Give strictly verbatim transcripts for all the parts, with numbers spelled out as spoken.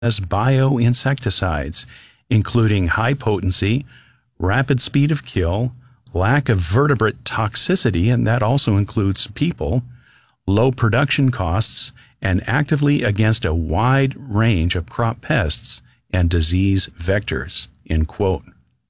bioinsecticides, including high potency, rapid speed of kill, lack of vertebrate toxicity, and that also includes people, low production costs, and actively against a wide range of crop pests and disease vectors, end quote.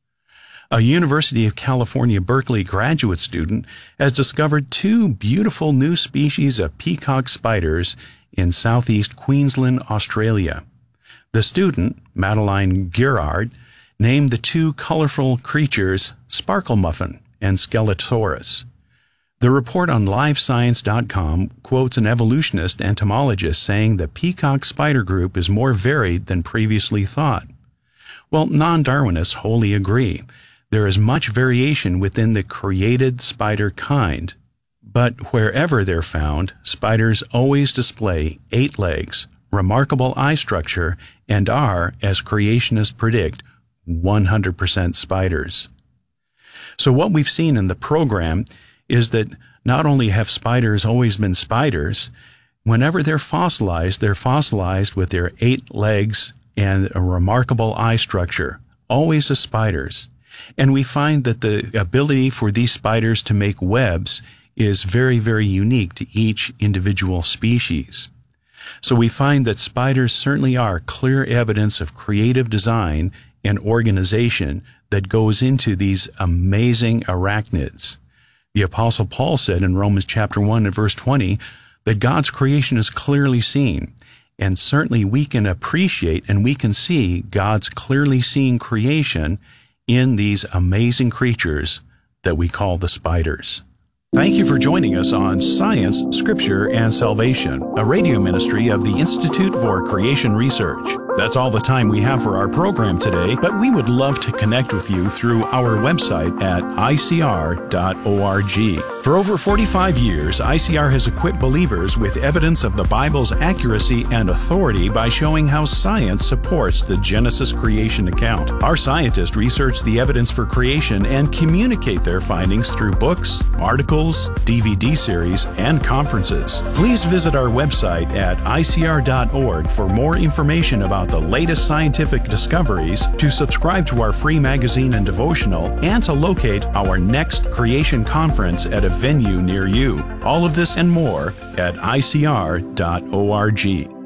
A University of California, Berkeley graduate student has discovered two beautiful new species of peacock spiders in southeast Queensland, Australia. The student, Madeline Girard, named the two colorful creatures Sparkle Muffin and Skeletosaurus. The report on live science dot com quotes an evolutionist entomologist saying the peacock spider group is more varied than previously thought. Well, non-Darwinists wholly agree. There is much variation within the created spider kind, but wherever they're found, spiders always display eight legs, remarkable eye structure, and are, as creationists predict, one hundred percent spiders. So what we've seen in the program is that not only have spiders always been spiders, whenever they're fossilized, they're fossilized with their eight legs and a remarkable eye structure, always as spiders. And we find that the ability for these spiders to make webs is very, very unique to each individual species. So we find that spiders certainly are clear evidence of creative design and organization that goes into these amazing arachnids. The Apostle Paul said in Romans chapter one and verse twenty that God's creation is clearly seen. And certainly we can appreciate and we can see God's clearly seen creation in these amazing creatures that we call the spiders. Thank you for joining us on Science, Scripture, and Salvation, a radio ministry of the Institute for Creation Research. That's all the time we have for our program today, but we would love to connect with you through our website at I C R dot org. For over forty-five years, I C R has equipped believers with evidence of the Bible's accuracy and authority by showing how science supports the Genesis creation account. Our scientists research the evidence for creation and communicate their findings through books, articles, D V D series, and conferences. Please visit our website at I C R dot org for more information about the latest scientific discoveries, to subscribe to our free magazine and devotional, and to locate our next creation conference at a venue near you. All of this and more at I C R dot org.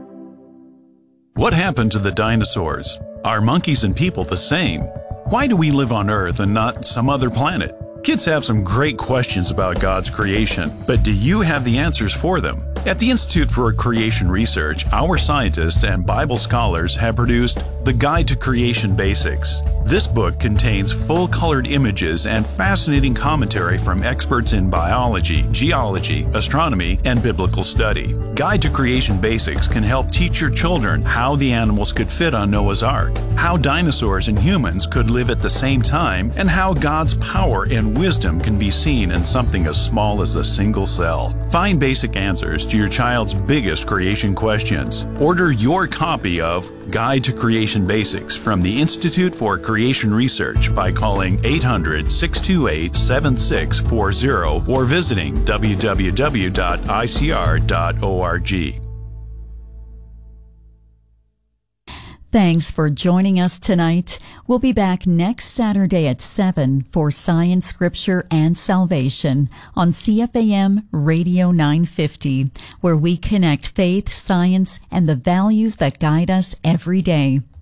What happened to the dinosaurs? Are monkeys and people the same? Why do we live on Earth and not some other planet? Kids have some great questions about God's creation, but do you have the answers for them? At the Institute for Creation Research, our scientists and Bible scholars have produced The Guide to Creation Basics. This book contains full-colored images and fascinating commentary from experts in biology, geology, astronomy, and biblical study. Guide to Creation Basics can help teach your children how the animals could fit on Noah's Ark, how dinosaurs and humans could live at the same time, and how God's power and wisdom can be seen in something as small as a single cell. Find basic answers to your child's biggest creation questions. Order your copy of Guide to Creation Basics from the Institute for Creation Research by calling eight hundred, six two eight, seven six four zero or visiting w w w dot I C R dot org. Thanks for joining us tonight. We'll be back next Saturday at seven for Science, Scripture, and Salvation on C F A M Radio nine fifty, where we connect faith, science, and the values that guide us every day.